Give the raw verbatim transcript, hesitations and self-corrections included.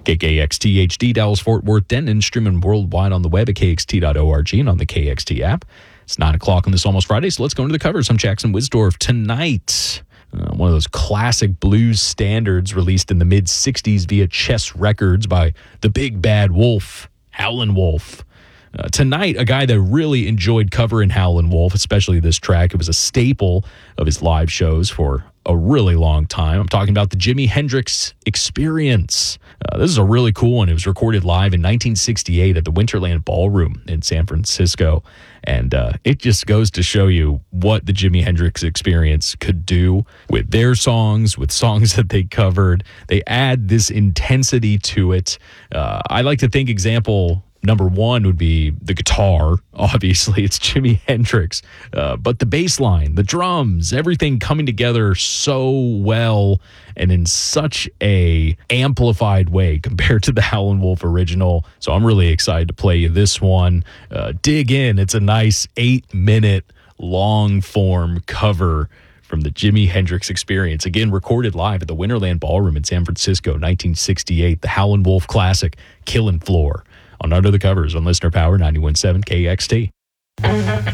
K K X T H D, Dallas, Fort Worth, Denton, streaming worldwide on the web at K X T dot org and on the K X T app. It's nine o'clock on this Almost Friday, so let's go into the covers. I'm Jackson Wisdorf. Tonight, uh, one of those classic blues standards released in the mid-sixties via Chess Records by the Big Bad Wolf, Howlin' Wolf. Uh, tonight, a guy that really enjoyed covering Howlin' Wolf, especially this track. It was a staple of his live shows for a really long time. I'm talking about the Jimi Hendrix Experience. Uh, this is a really cool one. It was recorded live in nineteen sixty-eight at the Winterland Ballroom in San Francisco. And uh, it just goes to show you what the Jimi Hendrix Experience could do with their songs, with songs that they covered. They add this intensity to it. Uh, I like to think example number one would be the guitar. Obviously, it's Jimi Hendrix. Uh, but the bass line, the drums, everything coming together so well and in such a amplified way compared to the Howlin' Wolf original. So I'm really excited to play you this one. Uh, dig in. It's a nice eight-minute long-form cover from the Jimi Hendrix Experience. Again, recorded live at the Winterland Ballroom in San Francisco, nineteen sixty-eight. The Howlin' Wolf classic, Killin' Floor, on Under the Covers on Listener Power ninety-one point seven K X T.